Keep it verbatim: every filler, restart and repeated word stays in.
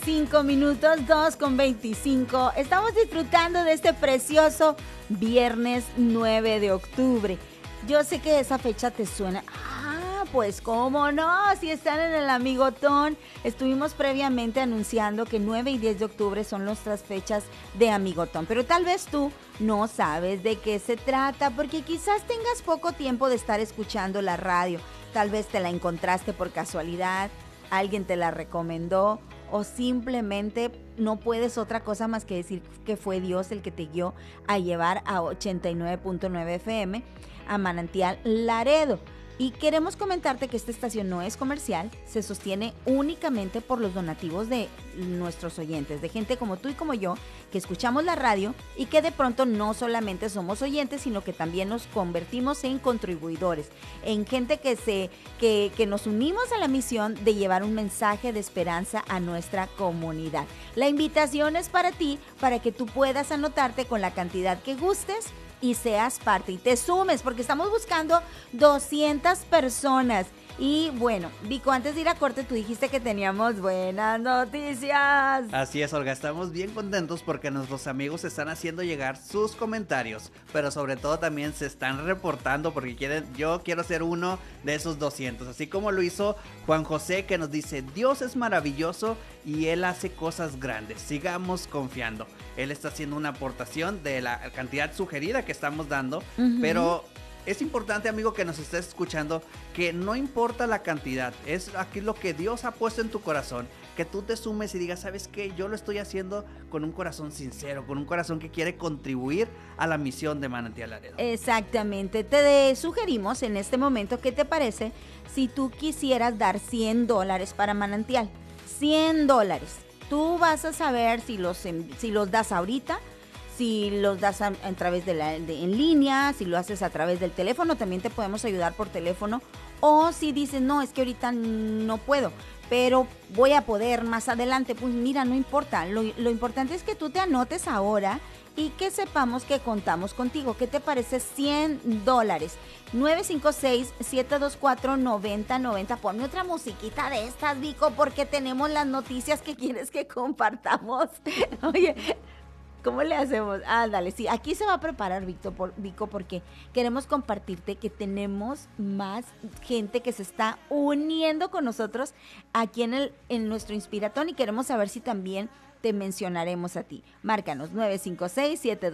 veinticinco minutos, dos con veinticinco. Estamos disfrutando de este precioso viernes nueve de octubre. Yo sé que esa fecha te suena. Ah, pues cómo no, si están en el Amigotón. Estuvimos previamente anunciando que nueve y diez de octubre son nuestras fechas de Amigotón. Pero tal vez tú no sabes de qué se trata, porque quizás tengas poco tiempo de estar escuchando la radio. Tal vez te la encontraste por casualidad, alguien te la recomendó, o simplemente no puedes otra cosa más que decir que fue Dios el que te guió a llevar a ochenta y nueve punto nueve F M a Manantial Laredo. Y queremos comentarte que esta estación no es comercial, se sostiene únicamente por los donativos de nuestros oyentes, de gente como tú y como yo, que escuchamos la radio y que de pronto no solamente somos oyentes, sino que también nos convertimos en contribuidores, en gente que, se, que, que nos unimos a la misión de llevar un mensaje de esperanza a nuestra comunidad. La invitación es para ti, para que tú puedas anotarte con la cantidad que gustes y seas parte y te sumes, porque estamos buscando doscientas personas. Y bueno, Vico, antes de ir a corte tú dijiste que teníamos buenas noticias. Así es, Olga, estamos bien contentos porque nuestros amigos están haciendo llegar sus comentarios, pero sobre todo también se están reportando porque quieren, yo quiero ser uno de esos doscientos, así como lo hizo Juan José, que nos dice: Dios es maravilloso y Él hace cosas grandes, sigamos confiando. Él está haciendo una aportación de la cantidad sugerida que estamos dando, uh-huh. Pero es importante, amigo, que nos estés escuchando, que no importa la cantidad, es aquí lo que Dios ha puesto en tu corazón, que tú te sumes y digas: ¿sabes qué? Yo lo estoy haciendo con un corazón sincero, con un corazón que quiere contribuir a la misión de Manantial Laredo. Exactamente, te sugerimos en este momento, ¿qué te parece si tú quisieras dar cien dólares para Manantial? cien dólares. Tú vas a saber si los, si los das ahorita, si los das a, a través de la de, en línea, si lo haces a través del teléfono, también te podemos ayudar por teléfono. O si dices: no, es que ahorita no puedo, pero voy a poder más adelante. Pues mira, no importa, lo, lo importante es que tú te anotes ahora y que sepamos que contamos contigo. ¿Qué te parece cien dólares? nueve cinco seis, siete dos cuatro, nueve cero nueve cero. Ponme otra musiquita de estas, Vico, porque tenemos las noticias que quieres que compartamos. Oye, ¿cómo le hacemos? Ah, dale, sí, aquí se va a preparar Vico, por, Vico, porque queremos compartirte que tenemos más gente que se está uniendo con nosotros aquí en, el, en nuestro Inspiratón, y queremos saber si también te mencionaremos a ti. Márcanos nueve cinco seis, siete dos